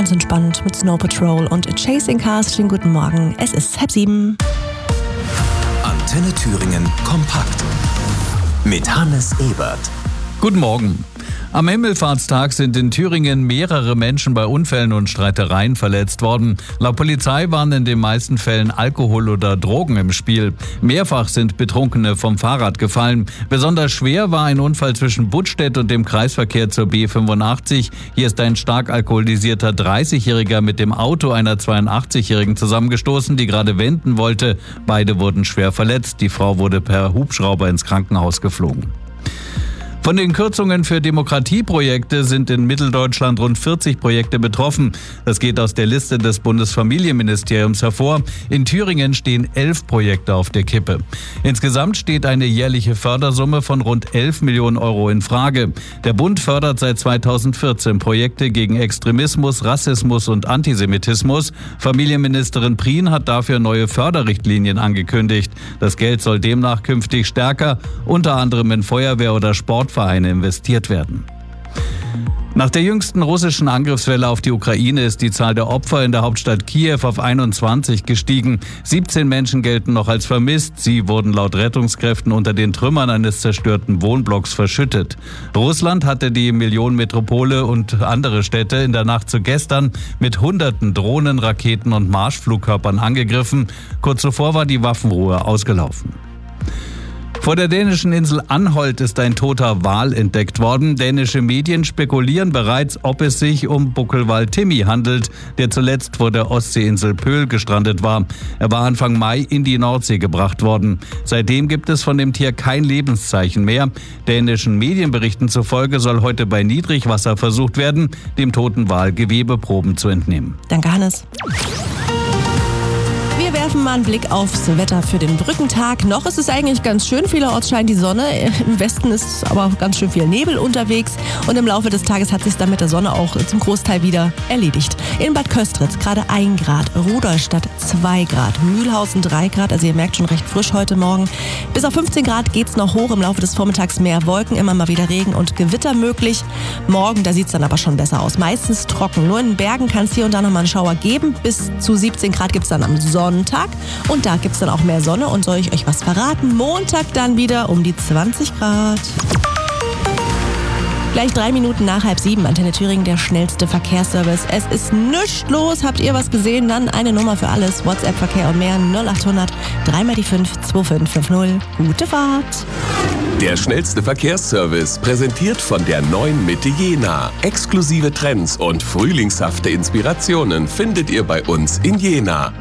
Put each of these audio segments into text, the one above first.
Ganz entspannt mit Snow Patrol und Chasing Cars. Schönen guten Morgen. Es ist 6:30. Antenne Thüringen kompakt mit Hannes Ebert. Guten Morgen. Am Himmelfahrtstag sind in Thüringen mehrere Menschen bei Unfällen und Streitereien verletzt worden. Laut Polizei waren in den meisten Fällen Alkohol oder Drogen im Spiel. Mehrfach sind Betrunkene vom Fahrrad gefallen. Besonders schwer war ein Unfall zwischen Buttstedt und dem Kreisverkehr zur B85. Hier ist ein stark alkoholisierter 30-Jähriger mit dem Auto einer 82-Jährigen zusammengestoßen, die gerade wenden wollte. Beide wurden schwer verletzt. Die Frau wurde per Hubschrauber ins Krankenhaus geflogen. Von den Kürzungen für Demokratieprojekte sind in Mitteldeutschland rund 40 Projekte betroffen. Das geht aus der Liste des Bundesfamilienministeriums hervor. In Thüringen stehen 11 Projekte auf der Kippe. Insgesamt steht eine jährliche Fördersumme von rund 11 Millionen Euro in Frage. Der Bund fördert seit 2014 Projekte gegen Extremismus, Rassismus und Antisemitismus. Familienministerin Prien hat dafür neue Förderrichtlinien angekündigt. Das Geld soll demnach künftig stärker, unter anderem in Feuerwehr oder Sportvereine investiert werden. Nach der jüngsten russischen Angriffswelle auf die Ukraine ist die Zahl der Opfer in der Hauptstadt Kiew auf 21 gestiegen. 17 Menschen gelten noch als vermisst. Sie wurden laut Rettungskräften unter den Trümmern eines zerstörten Wohnblocks verschüttet. Russland hatte die Millionenmetropole und andere Städte in der Nacht zu gestern mit Hunderten Drohnen, Raketen und Marschflugkörpern angegriffen. Kurz zuvor war die Waffenruhe ausgelaufen. Vor der dänischen Insel Anholt ist ein toter Wal entdeckt worden. Dänische Medien spekulieren bereits, ob es sich um Buckelwal Timmy handelt, der zuletzt vor der Ostseeinsel Pöhl gestrandet war. Er war Anfang Mai in die Nordsee gebracht worden. Seitdem gibt es von dem Tier kein Lebenszeichen mehr. Dänischen Medienberichten zufolge soll heute bei Niedrigwasser versucht werden, dem toten Wal Gewebeproben zu entnehmen. Danke, Hannes. Wir werfen mal einen Blick aufs Wetter für den Brückentag. Noch ist es eigentlich ganz schön. Vielerorts scheint die Sonne. Im Westen ist aber ganz schön viel Nebel unterwegs. Und im Laufe des Tages hat sich dann mit der Sonne auch zum Großteil wieder erledigt. In Bad Köstritz gerade 1 Grad, Rudolstadt 2 Grad, Mühlhausen 3 Grad. Also ihr merkt schon recht frisch heute Morgen. Bis auf 15 Grad geht's noch hoch. Im Laufe des Vormittags mehr Wolken, immer mal wieder Regen und Gewitter möglich. Morgen, da sieht's dann aber schon besser aus. Meistens trocken. Nur in den Bergen kann es hier und da noch mal einen Schauer geben. Bis zu 17 Grad gibt's dann am Sonntag. Und da gibt's dann auch mehr Sonne. Und soll ich euch was verraten? Montag dann wieder um die 20 Grad. Gleich 3 Minuten nach 6:30, Antenne Thüringen, der schnellste Verkehrsservice. Es ist nichts los. Habt ihr was gesehen? Dann eine Nummer für alles. WhatsApp-Verkehr und mehr 0800 3x5 2550. Gute Fahrt. Der schnellste Verkehrsservice, präsentiert von der neuen Mitte Jena. Exklusive Trends und frühlingshafte Inspirationen findet ihr bei uns in Jena.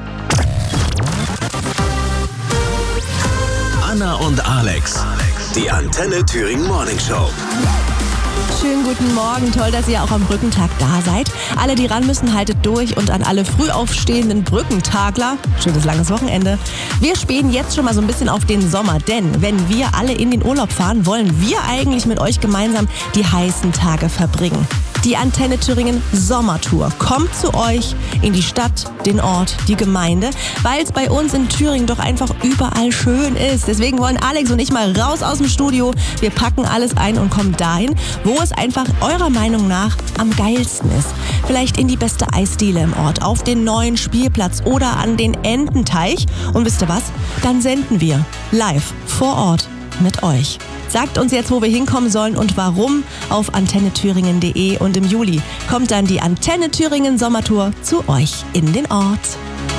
Anna und Alex, die Antenne Thüringen Morning Show. Schönen guten Morgen, toll, dass ihr auch am Brückentag da seid. Alle, die ran müssen, haltet durch und an alle früh aufstehenden Brückentagler, schönes langes Wochenende. Wir spähen jetzt schon mal so ein bisschen auf den Sommer, denn wenn wir alle in den Urlaub fahren, wollen wir eigentlich mit euch gemeinsam die heißen Tage verbringen. Die Antenne Thüringen Sommertour kommt zu euch in die Stadt, den Ort, die Gemeinde, weil es bei uns in Thüringen doch einfach überall schön ist. Deswegen wollen Alex und ich mal raus aus dem Studio. Wir packen alles ein und kommen dahin, wo es einfach eurer Meinung nach am geilsten ist. Vielleicht in die beste Eisdiele im Ort, auf den neuen Spielplatz oder an den Ententeich. Und wisst ihr was? Dann senden wir live vor Ort mit euch. Sagt uns jetzt, wo wir hinkommen sollen und warum auf antennethüringen.de. Und im Juli kommt dann die Antenne Thüringen Sommertour zu euch in den Ort.